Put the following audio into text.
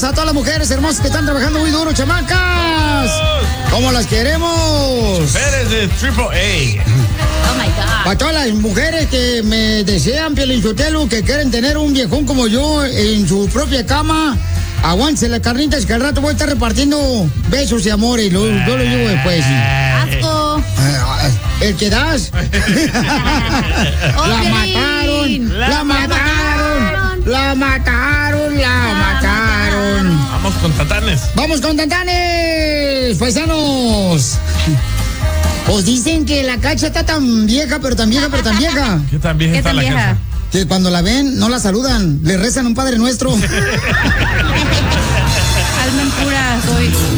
Saludos a todas las mujeres hermosas que están trabajando muy duro, chamacas. ¿Cómo las queremos? Pérez de Triple A. Oh my God. Para todas las mujeres que me desean, Piolín Sotelo, que quieren tener un viejón como yo en su propia cama, aguántense las carnitas que al rato voy a estar repartiendo besos y amores. Yo lo digo después. Asco. ¿El que das? Oh, La Piolín. mataron. Vamos con Tatanes. Vamos con Tantanes, paisanos. Pues dicen que la Cacha está tan vieja, pero tan vieja. ¿Qué tan vieja ¿Qué está tan la vieja? casa? Que cuando la ven, no la saludan, le rezan un Padre Nuestro. Alma en pura soy.